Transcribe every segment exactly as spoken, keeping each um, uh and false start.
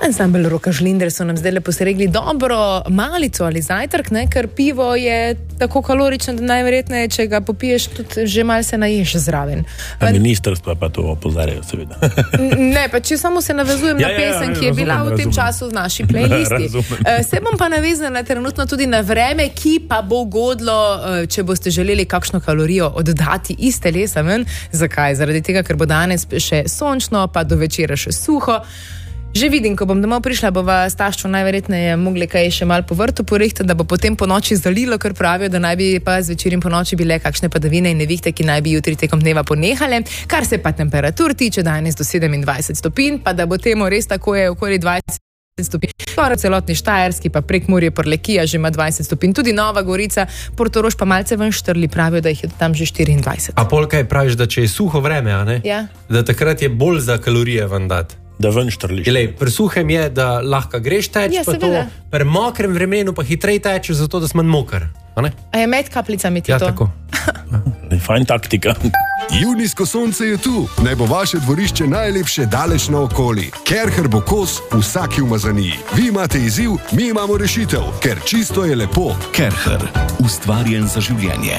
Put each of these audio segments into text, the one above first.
Ansambel Roka Žlinder so nam zdaj lepo postregli dobro malico ali zajtrk, ne, ker pivo je tako kalorično, da najverjetneje, če ga popiješ, tudi že malo se naješ zraven. A ministrstva pa to opozarjajo, seveda. Ne, pa če samo se navezujem ja, na pesem, ja, ja, ki je razumem, bila v tem razumem. času v naši playlisti. Se bom pa navezala trenutno tudi na vreme, ki pa bo godlo, če boste želeli kakšno kalorijo oddati iz telesa ven. Zakaj? Zaradi tega, ker bo danes še sončno, pa do večera še suho. Že vidim, ko bom domov prišla, bova s taščo najverjetneje mogli kaj še malo po vrtu porihtati, da bo potem po noči zalilo, ker pravijo, da naj bi pa zvečer in po noči bile kakšne padavine in nevihte, ki naj bi jutri tekom dneva ponehale. Kar se pa temperatur tiče, danes do sedemindvajset stopinj, pa da bo temu res tako je okoli dvajset stopinj. Skoraj celotni Štajerski, pa Prekmurje, Prlekija že ima dvajset stopinj, tudi Nova Gorica, Portorož pa malce ven štrli, pravijo, da jih je tam že štiriindvajset. A pol kaj praviš, da če je suho vreme, a ne? Ja. Da takrat je bolj za kalorije vam dati. Da ven štrliš. Lej, pri suhem je, da lahko greš teč, ja, pa to, pri mokrem vremenu pa hitrej tečeš, zato da smo moker. A, a je med kapljicami ti ja, to? Ja, tako. Fajn taktika. Junijsko sonce je tu, naj bo vaše dvorišče najlepše daleč naokoli. Kerher bo kos vsaki umazaniji. Vi imate izziv, mi imamo rešitev, ker čisto je lepo. Kerher, ustvarjen za življenje.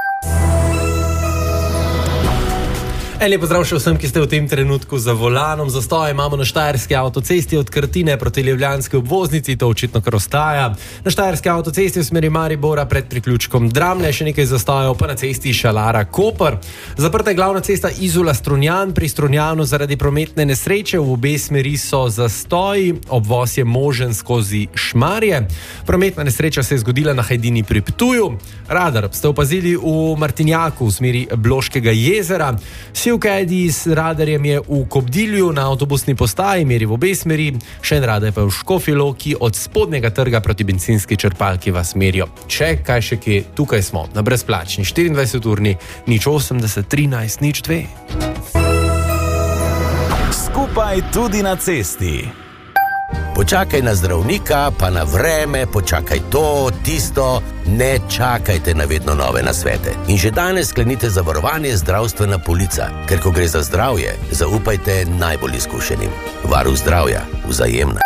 En lep pozdrav še vsem, ki ste v tem trenutku za volanom. Zastoj imamo na Štajerski avtocesti od Krtine proti Ljubljanski obvoznici, to očitno kar ostaja. Na Štajerski avtocesti v smeri Maribora pred priključkom Dramlje, še nekaj zastojev, pa na cesti Šalara-Koper. Zaprta je glavna cesta Izola-Strunjan, pri Strunjanu zaradi prometne nesreče, v obe smeri so zastoji, obvoz je možen skozi Šmarje. Prometna nesreča se je zgodila na Hajdini pri Ptuju. Radar ste opazili v Martinjaku v smeri Bloškega jezera. Sivkajdi s radarjem je v Kobdilju na avtobusni postaji, meri v obe smeri, še en radar pa je v Škofji Loki od spodnjega trga proti bencinski črpalki vas merijo. Če kaj še kje, tukaj smo, na brezplačni štiriindvajset urni, nič osemdeset, trinajst, nič dve. Skupaj tudi na cesti. Počakaj na zdravnika, pa na vreme, počakaj to, tisto, ne čakajte na vedno nove nasvete. In že danes sklenite zavarovanje zdravstvena polica, ker ko gre za zdravje, zaupajte najbolj izkušenim. Varuh zdravja, Vzajemna.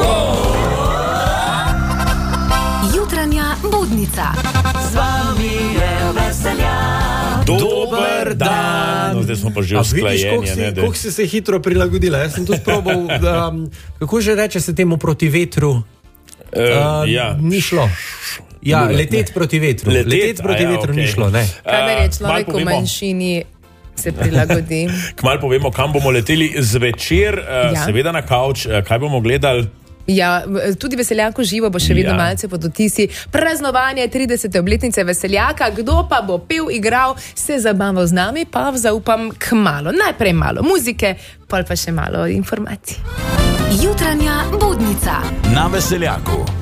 Jutranja budnica. Z vami je Veseljak. Dober dan! No, zdaj smo pa že usklajeni. Kako si se hitro prilagodila? Jaz sem tudi probal, da, kako že reče se temu proti vetru? Uh, uh, ja. Ni šlo. Ja, letet proti vetru. Letet, letet proti ja, vetru okay. Ni šlo, ne. Kaj da je človek v manjšini se prilagodi? Kmalu povemo, kam bomo leteli zvečer, uh, ja. Seveda na kavč, uh, kaj bomo gledali? Ja, tudi Veseljako živo bo še vedno ja. Malce pod vtisi. Praznovanje tridesete obletnice Veseljaka. Kdo pa bo pel, igral, se zabaval z nami, pa zaupam kmalu. Najprej malo muzike, pol pa še malo informacij. Jutranja budnica na Veseljaku.